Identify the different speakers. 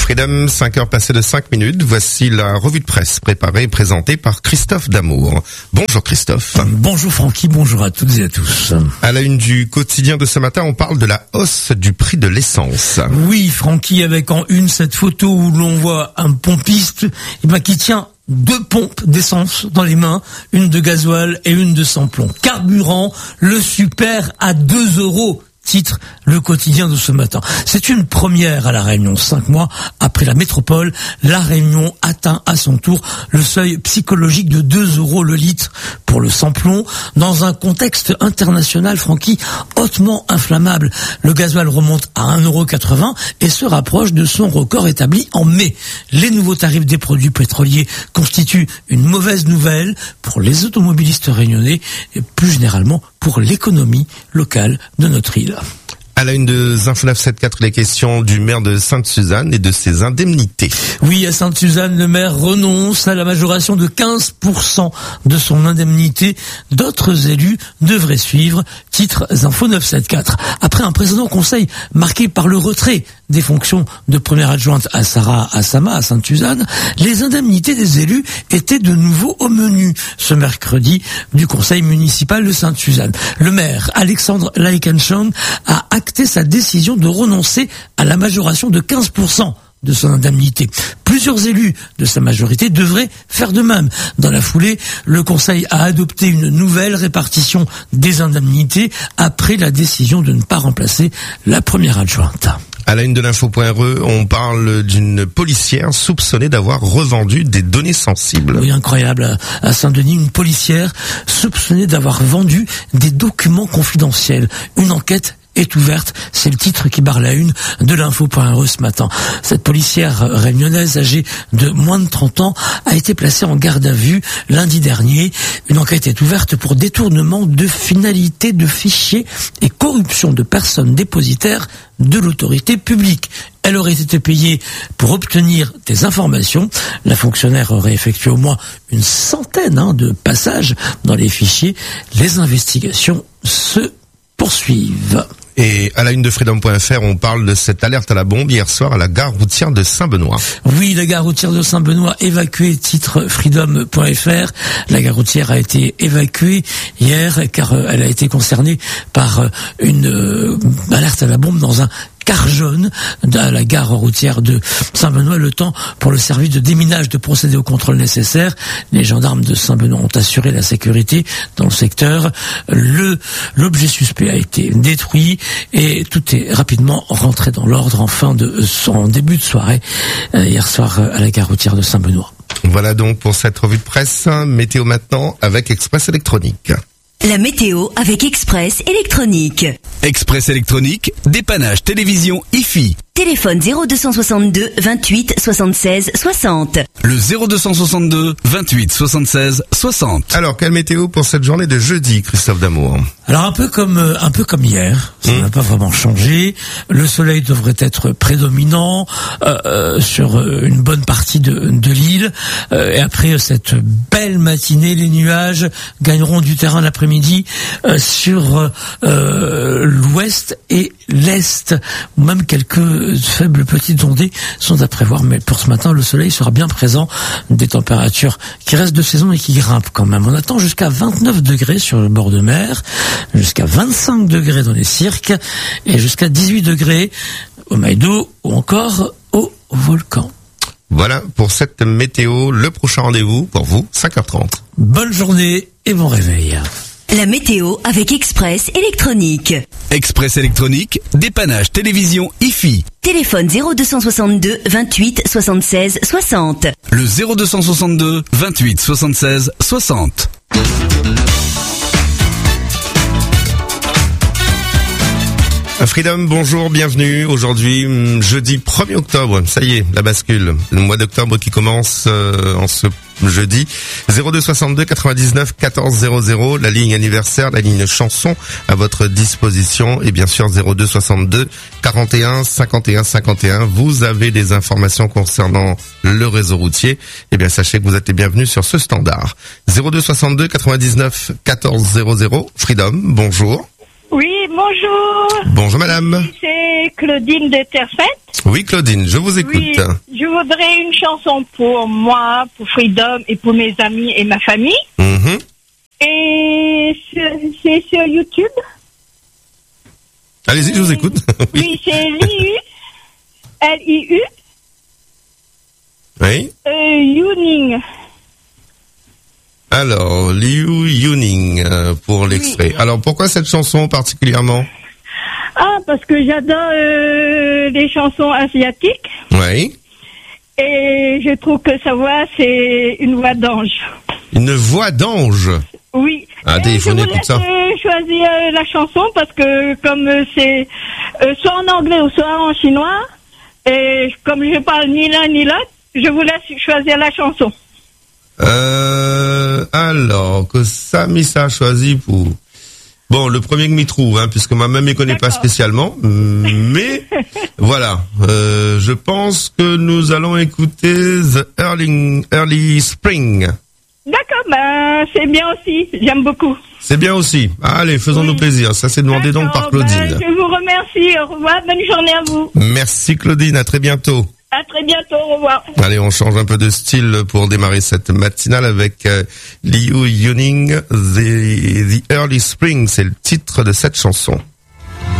Speaker 1: Freedom, 5 heures passées de 5 minutes. Voici la revue de presse préparée et présentée par Christophe Damour. Bonjour Christophe.
Speaker 2: Bonjour Francky, bonjour à toutes et à tous.
Speaker 1: À la une du quotidien de ce matin, on parle de la hausse du prix de l'essence.
Speaker 2: Oui Francky, avec en une cette photo où l'on voit un pompiste qui tient 2 pompes d'essence dans les mains, une de gasoil et une de sans-plomb. Carburant, le super à 2 €. Titre le quotidien de ce matin. C'est une première à La Réunion. 5 mois après la métropole, La Réunion atteint à son tour le seuil psychologique de 2 € le litre pour le sans-plomb. Dans un contexte international, Francky, hautement inflammable. Le gasoil remonte à 1,80 € et se rapproche de son record établi en mai. Les nouveaux tarifs des produits pétroliers constituent une mauvaise nouvelle pour les automobilistes réunionnais et plus généralement pour l'économie locale de notre île.
Speaker 1: À la une de Zinfo 974, les questions du maire de Sainte-Suzanne et de ses indemnités.
Speaker 2: Oui, à Sainte-Suzanne, le maire renonce à la majoration de 15% de son indemnité. D'autres élus devraient suivre. Titre Zinfo 974. Après un précédent conseil marqué par le retrait des fonctions de première adjointe à Sarah Assama à Sainte-Suzanne, les indemnités des élus étaient de nouveau au menu ce mercredi du conseil municipal de Sainte-Suzanne. Le maire, Alexandre Laikenchong, a acté sa décision de renoncer à la majoration de 15% de son indemnité. Plusieurs élus de sa majorité devraient faire de même. Dans la foulée, le Conseil a adopté une nouvelle répartition des indemnités après la décision de ne pas remplacer la première adjointe.
Speaker 1: À la une de l'info.re, on parle d'une policière soupçonnée d'avoir revendu des données sensibles.
Speaker 2: Oui, incroyable. À Saint-Denis, une policière soupçonnée d'avoir vendu des documents confidentiels. Une enquête est ouverte, c'est le titre qui barre la une de l'info.re ce matin. Cette policière réunionnaise âgée de moins de 30 ans a été placée en garde à vue lundi dernier. Une enquête est ouverte pour détournement de finalité de fichiers et corruption de personnes dépositaires de l'autorité publique. Elle aurait été payée pour obtenir des informations. La fonctionnaire aurait effectué au moins une centaine de passages dans les fichiers. Les investigations se poursuivent.
Speaker 1: Et à la une de Freedom.fr, on parle de cette alerte à la bombe hier soir à la gare routière de Saint-Benoît.
Speaker 2: Oui, la gare routière de Saint-Benoît évacuée, titre Freedom.fr. La gare routière a été évacuée hier car elle a été concernée par une alerte à la bombe dans un car jaune à la gare routière de Saint-Benoît. Le temps pour le service de déminage de procéder au contrôle nécessaire. Les gendarmes de Saint-Benoît ont assuré la sécurité dans le secteur. L'objet suspect a été détruit et tout est rapidement rentré dans l'ordre en début de soirée hier soir à la gare routière de Saint-Benoît.
Speaker 1: Voilà donc pour cette revue de presse. Météo maintenant avec Express Électronique.
Speaker 3: La météo avec Express Électronique.
Speaker 4: Express Électronique, dépannage télévision IFI.
Speaker 3: Téléphone 0262 28 76 60.
Speaker 4: Le 0262 28 76 60.
Speaker 1: Alors, quelle météo pour cette journée de jeudi, Christophe Damour?
Speaker 2: Alors un peu comme hier, ça n'a pas vraiment changé. Le soleil devrait être prédominant sur une bonne partie de l'île. Et après cette belle matinée, les nuages gagneront du terrain l'après-midi sur l'ouest et l'est. Même quelques faibles petites ondées sont à prévoir, mais pour ce matin, le soleil sera bien présent. Des températures qui restent de saison et qui grimpent quand même. On attend jusqu'à 29 degrés sur le bord de mer, jusqu'à 25 degrés dans les cirques et jusqu'à 18 degrés au Maïdo ou encore au volcan.
Speaker 1: Voilà pour cette météo. Le prochain rendez-vous pour vous, 5h30.
Speaker 2: Bonne journée et bon réveil.
Speaker 3: La météo avec Express Électronique.
Speaker 4: Express Électronique, dépannage télévision IFI.
Speaker 3: Téléphone 0262 28 76 60.
Speaker 4: Le 0262 28 76 60.
Speaker 1: Freedom, bonjour, bienvenue. Aujourd'hui, jeudi 1er octobre, ça y est, la bascule. Le mois d'octobre qui commence en ce jeudi. 02 62 99 14 00, la ligne anniversaire, la ligne chanson à votre disposition. Et bien sûr 02 62 41 51 51. Vous avez des informations concernant le réseau routier. Eh bien sachez que vous êtes les bienvenus sur ce standard. 02 62 99 14 00. Freedom, bonjour.
Speaker 5: Oui, bonjour.
Speaker 1: Bonjour madame.
Speaker 5: C'est Claudine de Terfette.
Speaker 1: Oui, Claudine, je vous écoute.
Speaker 5: Oui, je voudrais une chanson pour moi, pour Freedom et pour mes amis et ma famille.
Speaker 1: Mhm.
Speaker 5: Et c'est sur YouTube.
Speaker 1: Allez-y, je vous écoute.
Speaker 5: Oui, c'est Liu, L-I-U,
Speaker 1: Oui.
Speaker 5: Yuning.
Speaker 1: Alors, Liu Yuning pour l'extrait. Alors, pourquoi cette chanson particulièrement?
Speaker 5: Ah, parce que j'adore les chansons asiatiques.
Speaker 1: Oui.
Speaker 5: Et je trouve que sa voix, c'est une voix d'ange.
Speaker 1: Une voix d'ange.
Speaker 5: Oui.
Speaker 1: Attends, il faut qu'on écoute ça.
Speaker 5: Choisir la chanson parce que comme c'est soit en anglais ou soit en chinois, et comme je parle ni l'un ni l'autre, je vous laisse choisir la chanson.
Speaker 1: Alors, que Samissa a choisi pour... Bon, le premier que m'y trouve, hein, puisque moi-même ne connais pas spécialement, mais voilà, je pense que nous allons écouter The Early Spring.
Speaker 5: D'accord, ben c'est bien aussi, j'aime beaucoup.
Speaker 1: C'est bien aussi. Allez, faisons-nous plaisir. Ça c'est demandé donc par Claudine.
Speaker 5: Ben, je vous remercie, au revoir, bonne journée à vous.
Speaker 1: Merci Claudine, à très bientôt.
Speaker 5: À très bientôt, au revoir.
Speaker 1: Allez, on change un peu de style pour démarrer cette matinale avec Liu Yuning, The Early Spring, c'est le titre de cette chanson.